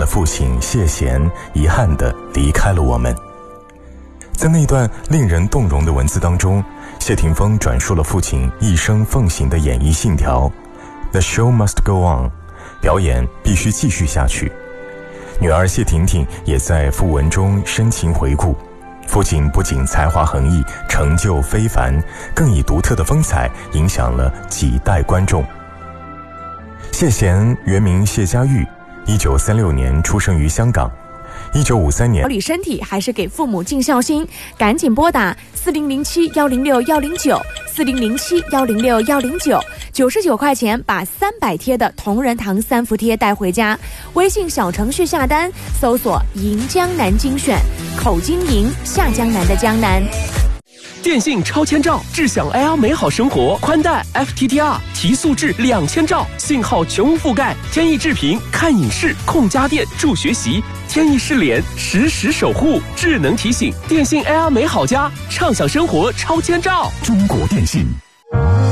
的父亲谢贤遗憾地离开了我们。在那段令人动容的文字当中，谢霆锋转述了父亲一生奉行的演艺信条 The show must go on， 表演必须继续下去。女儿谢婷婷也在讣文中深情回顾，父亲不仅才华横溢，成就非凡，更以独特的风采影响了几代观众。谢贤原名谢家玉，1936年出生于香港。1953年， 调理身体还是给父母尽孝心，赶紧拨打4007-106-109，4007-106-109，99块钱把300贴的同仁堂3伏贴带回家。微信小程序下单，搜索银江南精选，口金银，下江南的江南。 电信超千兆，智享 AR 美好生活，宽带 FTTR 提速至2000兆，信号全无覆盖，天翼智屏看影视、控家电、助学习，天翼失联实时守护，智能提醒，电信 AR 美好家，畅享生活超千兆。 中国电信。